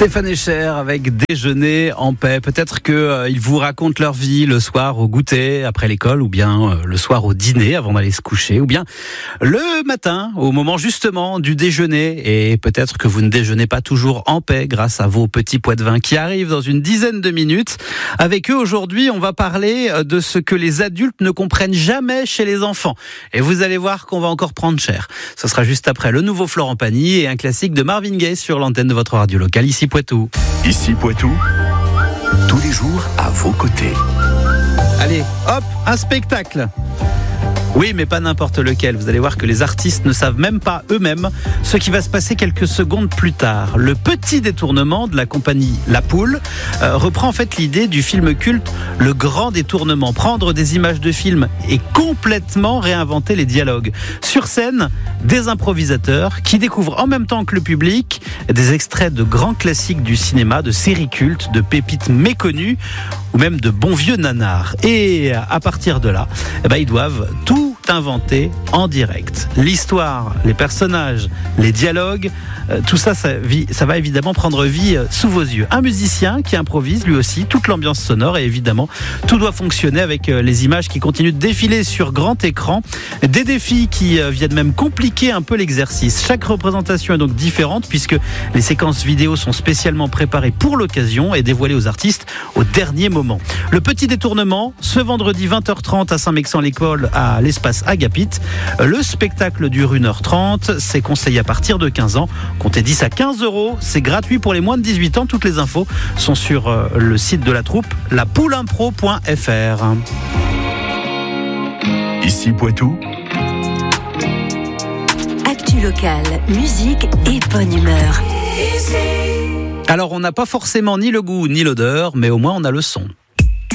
Stéphane Echer avec Déjeuner en paix. Peut-être qu'ils vous racontent leur vie le soir au goûter après l'école, ou bien le soir au dîner avant d'aller se coucher, ou bien le matin au moment justement du déjeuner. Et peut-être que vous ne déjeunez pas toujours en paix grâce à vos petits pots de vin qui arrivent dans une dizaine de minutes. Avec eux aujourd'hui, on va parler de ce que les adultes ne comprennent jamais chez les enfants. Et vous allez voir qu'on va encore prendre cher. Ce sera juste après le nouveau Florent Pagny et un classique de Marvin Gaye sur l'antenne de votre radio locale, ici Poitou. Ici Poitou, tous les jours à vos côtés. Allez, hop, un spectacle. Oui, mais pas n'importe lequel. Vous allez voir que les artistes ne savent même pas eux-mêmes ce qui va se passer quelques secondes plus tard. Le petit détournement de la compagnie La Poule reprend en fait l'idée du film culte Le Grand Détournement. Prendre des images de films et complètement réinventer les dialogues. Sur scène, des improvisateurs qui découvrent en même temps que le public des extraits de grands classiques du cinéma, de séries cultes, de pépites méconnues ou même de bons vieux nanars. Et à partir de là, ils doivent tout inventer en direct. L'histoire, les personnages, les dialogues, tout ça, ça va évidemment prendre vie sous vos yeux. Un musicien qui improvise lui aussi toute l'ambiance sonore et évidemment tout doit fonctionner avec les images qui continuent de défiler sur grand écran. Des défis qui viennent même compliquer un peu l'exercice. Chaque représentation est donc différente puisque les séquences vidéo sont spécialement préparées pour l'occasion et dévoilées aux artistes au dernier moment. Le petit détournement, ce vendredi 20h30 à Saint-Mexan-l'École à l'espace Agapit. Le spectacle dure 1h30, c'est conseillé à partir de 15 ans. Comptez 10 à 15 €, c'est gratuit pour les moins de 18 ans. Toutes les infos sont sur le site de la troupe, lapouleimpro.fr. Ici Poitou, actu locale, musique et bonne humeur. Alors on n'a pas forcément ni le goût ni l'odeur, mais au moins on a le son.